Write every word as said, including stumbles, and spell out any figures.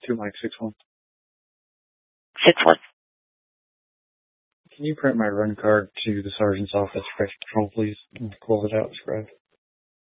Two Mike six one. Six one. Can you print my run card to the sergeant's office for extra patrol, please? And close it out, scribe.